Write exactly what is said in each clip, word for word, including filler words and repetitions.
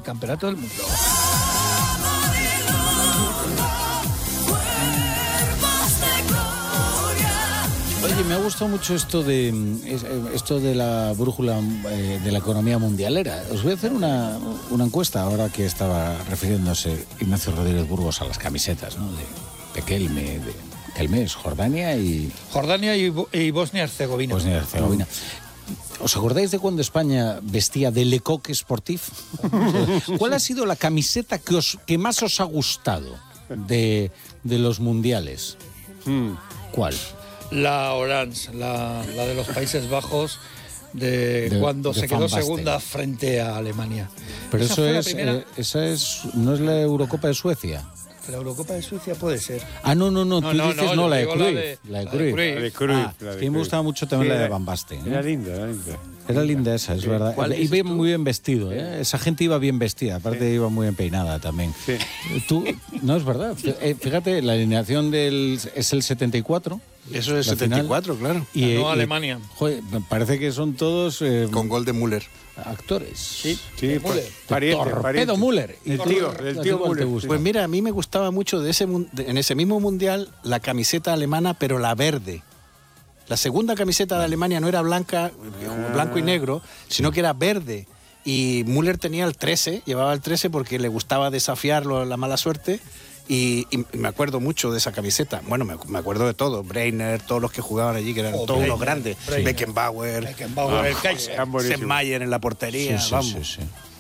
Campeonato del Mundo. Oye, me ha gustado mucho esto de esto de la brújula eh, de la economía mundialera. Os voy a hacer una, una encuesta ahora que estaba refiriéndose Ignacio Rodríguez Burgos a las camisetas, ¿no? De, de Kelme, de Kelme es Jordania y... Jordania y, y Bosnia-Herzegovina. Bosnia-Herzegovina. ¿Os acordáis de cuando España vestía de Le Coq Sportif? ¿Cuál ha sido la camiseta que, os, que más os ha gustado de, de los mundiales? Hmm. ¿Cuál? La Orange, la, la de los Países Bajos, de, De- cuando de se quedó Van Basten. segunda frente a Alemania. Pero Esa eso fue la es, primera- eh, esa es, ¿no es la Eurocopa de Suecia? La Eurocopa de Suecia puede ser. Ah, no, no, no, No, tú no, dices no, no, yo la de digo Cruyff. la de- La de la de Cruyff. Cruyff. La de Cruyff, Ah, la de es que me Cruyff. gustaba mucho también Sí, la de era- Van Basten. Era ¿eh? linda, era linda. Era linda esa, es verdad. ¿Cuál Y dices bien, tú? muy bien vestido, ¿eh? Esa gente iba bien vestida, aparte iba muy bien peinada también. Sí. Tú, no es verdad. Eh, Fíjate, la alineación del es el setenta y cuatro. Eso es La setenta y final. cuatro, claro. Y, Ganó y- Alemania. Joder, me parece que son todos eh, Con gol de Müller. actores. Sí, Sí, de pa- Müller. pariente, Torpedo pariente. Müller. El ¿Y tío, tú? el ¿A tío ti cuál te Müller. gusta? Pues mira, a mí me gustaba mucho de ese mun- de- en ese mismo mundial la camiseta alemana, pero la verde. La segunda camiseta de Alemania no era blanca, Ah. blanco y negro, sino que era verde. Y Müller tenía el trece, llevaba el trece porque le gustaba desafiarlo la mala suerte. Y, y me acuerdo mucho de esa camiseta. Bueno, me, me acuerdo de todo. Breiner, todos los que jugaban allí, que eran Oh, todos Breiner, unos grandes. Breiner. Beckenbauer, Beckenbauer, el Kaiser. Tan buenísimo. Sennmayer en la portería. Sí, sí, vamos. sí, sí.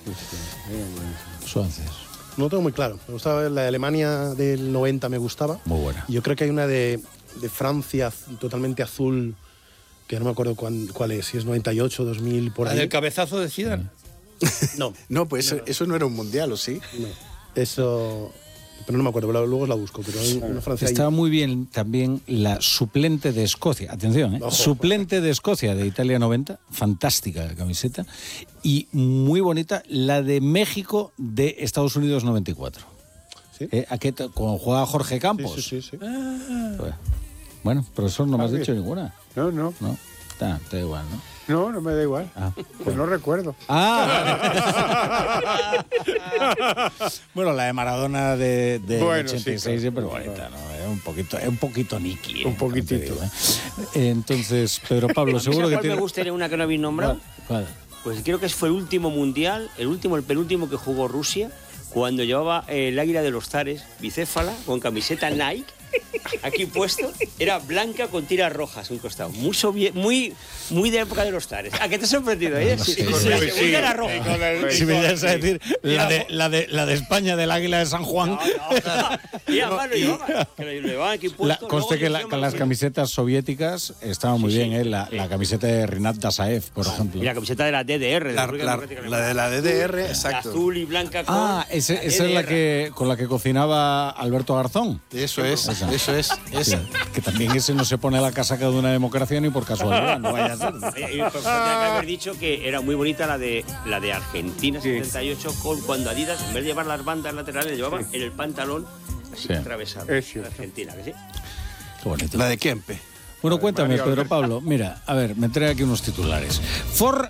Era buenísimo. Suances. No lo tengo muy claro. Me gustaba la de Alemania del noventa, me gustaba. Muy buena. Yo creo que hay una de, de Francia az- totalmente azul, que no me acuerdo cuán- cuál es, si es noventa y ocho, dos mil, por La ahí. del cabezazo de Zidane. No, No, pues eso, eso no era un mundial, ¿o sí? no. Eso... Pero no me acuerdo, luego os la busco. Pero hay una Francia ahí. Estaba muy bien también la suplente de Escocia. Atención, ¿eh? Ojo. Suplente de Escocia de Italia noventa. Fantástica la camiseta. Y muy bonita la de México de Estados Unidos noventa y cuatro. ¿Sí? ¿Eh? Aquí t- cuando juega Jorge Campos. Sí, sí, sí, sí. Pues, bueno, profesor, no me has Ah, dicho bien. ninguna. No, no, No, está, está igual, ¿no? no, no me da igual. Ah, Pues no recuerdo. Ah, bueno, la de Maradona de, de Bueno, ochenta y sí, seis claro. siempre bonita, ¿no? Es un poquito, es un poquito Nicky. ¿eh? Un poquitito. Te digo, ¿eh? Entonces, Pedro Pablo, seguro que ¿Cuál tiene... me gustaría una que no habéis nombrado? ¿Cuál? ¿Cuál? Pues creo que fue el último mundial, el último, el penúltimo que jugó Rusia, cuando llevaba el águila de los zares, bicéfala, con camiseta Nike, aquí puesto, era blanca con tiras rojas un costado. Muy, sovie- muy, muy de época de los zares. ¿A qué te ha sorprendido? ¿eh? Sí, sí, la sí, segunda sí. era roja. Si me ibas a decir la de, la, de, la de España del Águila de San Juan. No, no. Y además lo llevaba, que lo llevaba aquí La, puesto. conste luego que, la- yo que me- las camisetas soviéticas estaban muy Sí, bien, sí. ¿eh? La, la camiseta de Rinat Dasaev, por ejemplo. Y la camiseta de la D D R. de La, República la- Democrática la de la D D R, La exacto. azul y blanca con Ah, ese- esa es la D D R. que con la que cocinaba Alberto Garzón. Eso es, Esa. eso es. Sí, Esa. que también ese no se pone la casaca de una democracia ni por casualidad, no vaya a ser. Oye, y pues, tendría que haber dicho que era muy bonita la de la de Argentina Sí. setenta y ocho, con cuando Adidas, en vez de llevar las bandas laterales, llevaba en el pantalón así Sí. atravesado. Es cierto. Argentina, ¿que sí? Qué bonito. La de Kempe. Bueno, cuéntame, Mario Pedro Alberto. Pablo. Mira, a ver, me trae aquí unos titulares. For...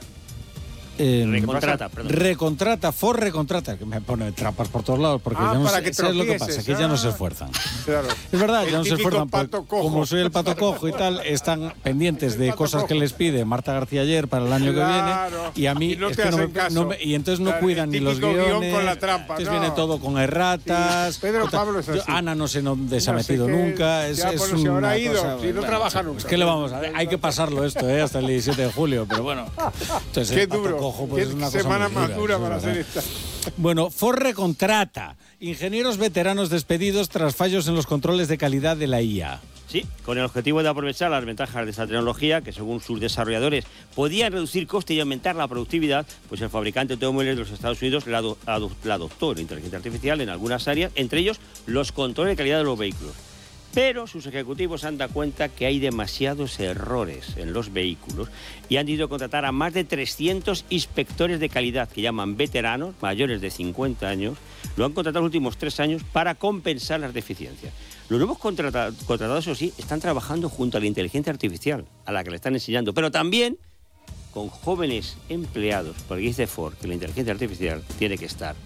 eh, Recontrata, perdón. Recontrata, For recontrata, que me pone trampas por todos lados, porque Ah, ya no para sé, que ¿sabes lo que tropieces? pasa? Que ya no se Ah. esfuerzan. Claro. Es verdad, El ya no se típico esfuerzan. porque pato cojo. Como soy el pato cojo y tal, están pendientes de pato cosas que cojo. les pide Marta García ayer para el año Claro. que viene. Y a mí Y no es te que no hacen me, caso. no me- y entonces no Claro, cuidan el ni los típico guión guiones. con la trampa, Entonces no. viene todo con erratas. Sí, Pedro Otra- Pablo es yo- así. Ana no sé dónde se ha No sé metido qué- nunca. Es, ya, es bueno, si habrá una ido, cosa- si no trabaja nunca. Es que le vamos a hay que pasarlo esto, ¿eh? Hasta el diecisiete de julio, pero bueno. Entonces, Qué el pato duro. cojo, pues, Qué es una cosa semana muy más dura, dura eso es para hacer verdad. esta. Bueno, Ford recontrata. Ingenieros veteranos despedidos tras fallos en los controles de calidad de la I A. Sí, con el objetivo de aprovechar las ventajas de esta tecnología, que según sus desarrolladores podían reducir costes y aumentar la productividad, pues el fabricante de automóviles de los Estados Unidos la, ado- ado- la adoptó la inteligencia artificial en algunas áreas, entre ellos los controles de calidad de los vehículos. Pero sus ejecutivos han dado cuenta que hay demasiados errores en los vehículos y han ido a contratar a más de trescientos inspectores de calidad, que llaman veteranos, mayores de cincuenta años. Lo han contratado los últimos tres años para compensar las deficiencias. Los nuevos contrata- contratados, eso sí, están trabajando junto a la inteligencia artificial, a la que le están enseñando, pero también con jóvenes empleados, porque dice Ford que la inteligencia artificial tiene que estar